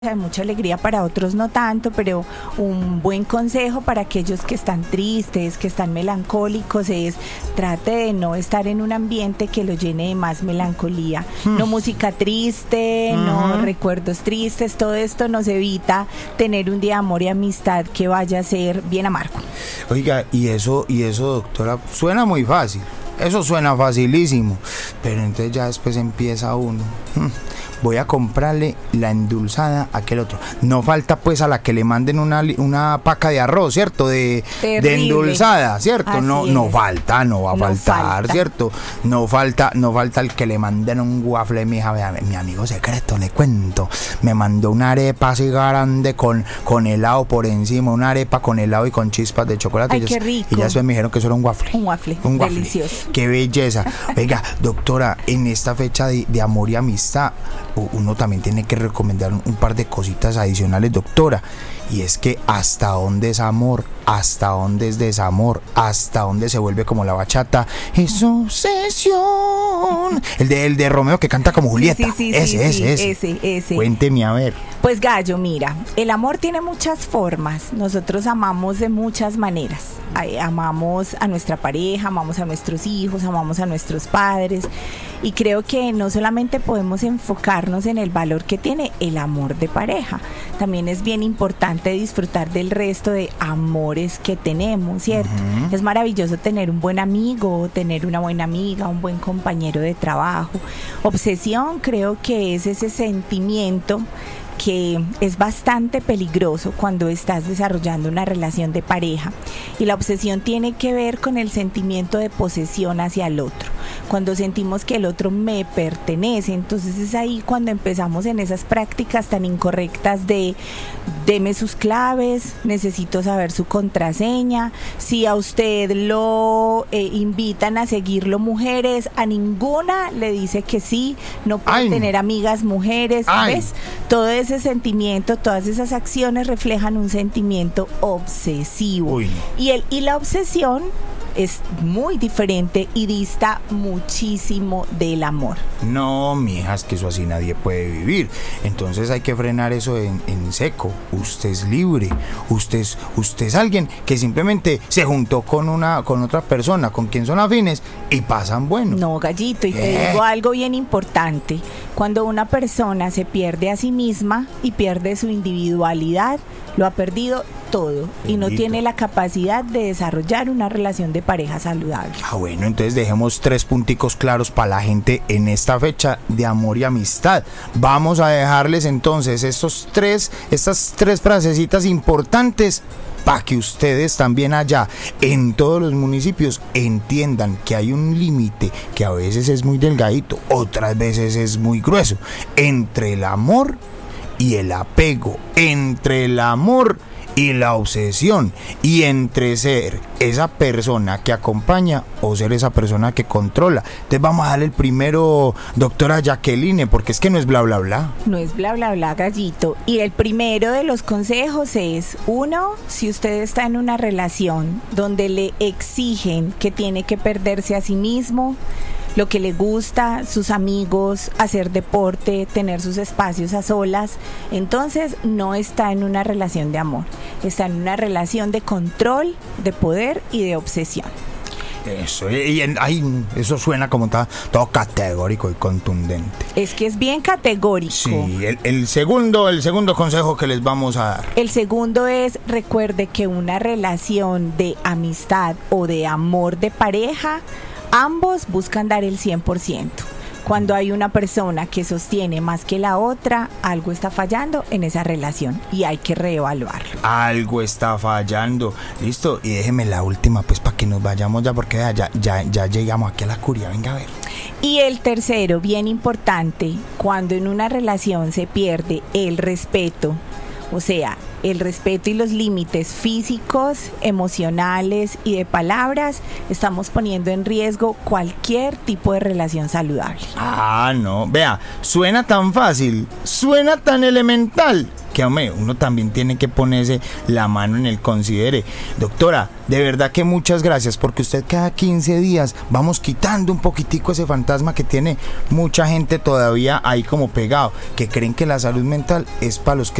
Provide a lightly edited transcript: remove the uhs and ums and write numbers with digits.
de mucha alegría, para otros no tanto, pero un buen consejo para aquellos que están tristes, que están melancólicos, es trate de no estar en un ambiente que lo llene de más melancolía. No música triste, no recuerdos tristes, todo esto nos evita tener un día de amor y amistad que vaya a ser bien amargo. Oiga, y eso, doctora, suena muy fácil. Eso suena facilísimo, pero entonces ya después empieza uno. Voy a comprarle la endulzada a aquel otro. No falta pues a la que le manden una paca de arroz, ¿cierto? De endulzada, ¿cierto? No va a faltar, ¿cierto? No falta el que le manden un waffle. Mi amigo secreto, le cuento, me mandó una arepa así grande con helado por encima, una arepa con helado y con chispas de chocolate. Ay, qué rico. Y ya después me dijeron que eso era un waffle. Un waffle, delicioso. Qué belleza. Oiga, doctora, en esta fecha de amor y amistad, uno también tiene que recomendar un par de cositas adicionales, doctora. Y es que hasta dónde es amor, hasta dónde es desamor, hasta dónde se vuelve como la bachata, es obsesión. El de Romeo que canta como Julieta. Sí, ese. Cuénteme a ver. Pues Gallo, mira, el amor tiene muchas formas. Nosotros amamos de muchas maneras. Amamos a nuestra pareja, amamos a nuestros hijos, amamos a nuestros padres. Y creo que no solamente podemos enfocarnos en el valor que tiene el amor de pareja, también es bien importante disfrutar del resto de amores que tenemos, ¿cierto? Es maravilloso tener un buen amigo, tener una buena amiga, un buen compañero de trabajo. Obsesión creo que es ese sentimiento que es bastante peligroso cuando estás desarrollando una relación de pareja, y la obsesión tiene que ver con el sentimiento de posesión hacia el otro. Cuando sentimos que el otro me pertenece, entonces es ahí cuando empezamos en esas prácticas tan incorrectas de deme sus claves, necesito saber su contraseña. Si a usted lo invitan a seguirlo mujeres, a ninguna le dice que sí, no puede tener amigas mujeres, ¿ves? Todo ese sentimiento, todas esas acciones reflejan un sentimiento obsesivo. Y la obsesión es muy diferente y dista muchísimo del amor. No, mija, es que eso así nadie puede vivir. Entonces hay que frenar eso en seco. Usted es libre. Usted es alguien que simplemente se juntó con otra persona con quien son afines y pasan bueno. No, Gallito, y te digo algo bien importante. Cuando una persona se pierde a sí misma y pierde su individualidad, lo ha perdido todo. Bendito. Y no tiene la capacidad de desarrollar una relación de pareja saludable. Bueno, entonces dejemos 3 punticos claros para la gente en esta fecha de amor y amistad. Vamos a dejarles entonces estas 3 frasecitas importantes para que ustedes también allá en todos los municipios entiendan que hay un límite que a veces es muy delgadito, otras veces es muy grueso, entre el amor y el apego, entre el amor y la obsesión, y entre ser esa persona que acompaña o ser esa persona que controla. Entonces vamos a darle el primero, doctora Jacqueline, porque es que no es bla bla bla. No es bla bla bla, Gallito. Y el primero de los consejos es: 1, si usted está en una relación donde le exigen que tiene que perderse a sí mismo, lo que le gusta, sus amigos, hacer deporte, tener sus espacios a solas, entonces no está en una relación de amor, está en una relación de control, de poder y de obsesión. Eso suena como todo categórico y contundente. Es que es bien categórico. Sí, el segundo consejo que les vamos a dar. El segundo es: recuerde que una relación de amistad o de amor de pareja, ambos buscan dar el 100%. Cuando hay una persona que sostiene más que la otra, algo está fallando en esa relación y hay que reevaluarlo. Algo está fallando. Listo, y déjeme la última pues para que nos vayamos ya, porque ya llegamos aquí a la curia. Venga a ver. Y el tercero, bien importante, cuando en una relación se pierde el respeto, o sea, el respeto y los límites físicos, emocionales y de palabras, estamos poniendo en riesgo cualquier tipo de relación saludable. No, vea, suena tan fácil, suena tan elemental, que hombre, uno también tiene que ponerse la mano en el considere. Doctora, de verdad que muchas gracias, porque usted cada 15 días vamos quitando un poquitico ese fantasma que tiene mucha gente todavía ahí como pegado, que creen que la salud mental es para los que